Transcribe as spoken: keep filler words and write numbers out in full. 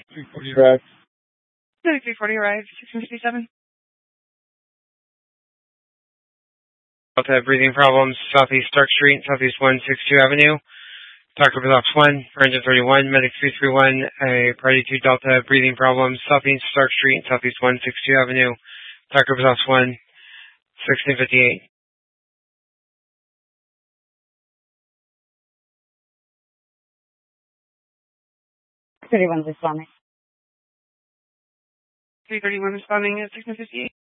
three forty arrived. Medic three forty arrived, six fifty-seven. Delta breathing problems, Southeast Stark Street, Southeast one sixty-two Avenue. Doctor Box one, four thirty-one, Medic three three one, a Priority two Delta breathing problems, Southeast Stark Street, Southeast one sixty-two Avenue. Doctor Box one, sixteen fifty-eight. thirty-one responding. three thirty-one responding at sixteen fifty-eight.